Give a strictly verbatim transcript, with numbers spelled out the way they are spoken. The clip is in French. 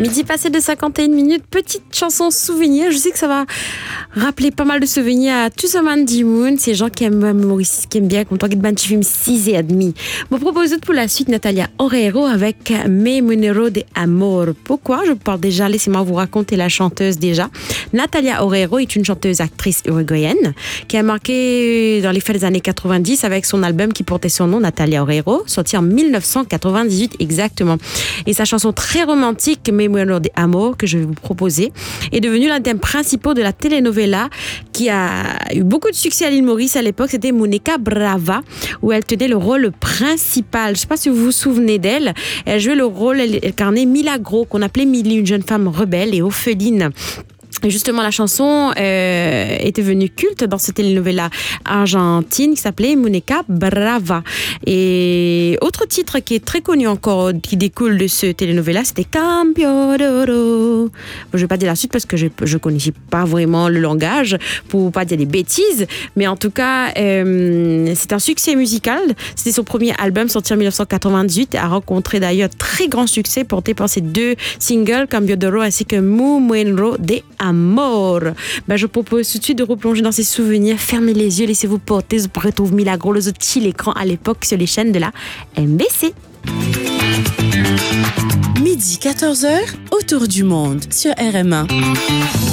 Midi passé de cinquante et une minutes, petite chanson souvenir. Je sais que ça va rappeler pas mal de souvenirs à tous les man du monde. C'est gens qui aiment Maurice, qui aiment bien, comme toi, qui te film six et demi. Je vous propose pour la suite Natalia Oreiro avec Me Munero de Amor. Pourquoi? Je parle déjà, laissez-moi vous raconter la chanteuse déjà. Natalia Oreiro est une chanteuse actrice uruguayenne qui a marqué dans les fins des années quatre-vingt-dix avec son album qui portait son nom, Natalia Oreiro, sorti en mille neuf cent quatre-vingt-dix-huit exactement. Et sa chanson très romantique, Me Munero de Amor, que je vais vous proposer, est devenue l'un des principaux de la telenovela qui a eu beaucoup de succès à l'île Maurice à l'époque. C'était Muneca Brava, où elle tenait le rôle principal. Je ne sais pas si vous vous souvenez d'elle. Elle jouait le rôle, elle incarnait Milagro, qu'on appelait Milly, une jeune femme rebelle et orpheline. Et justement, la chanson euh, était devenue culte dans cette telenovela argentine qui s'appelait Muneca Brava. Et autre titre qui est très connu encore, qui découle de ce telenovela, c'était Cambio d'Oro. Je ne vais pas dire la suite parce que je ne connaissais pas vraiment le langage pour ne pas dire des bêtises. Mais en tout cas, euh, c'est un succès musical. C'était son premier album sorti en mille neuf cent quatre-vingt-dix-huit et a rencontré d'ailleurs très grand succès porté par ses deux singles, Cambio d'Oro ainsi que Mu Munero de Amor. Ben, je propose tout de suite de replonger dans ces souvenirs. Fermez les yeux, laissez-vous porter. Vous pourrez trouver Milagro, le petit l'écran à l'époque sur les chaînes de la M B C. Midi quatorze heures, autour du monde sur R M un.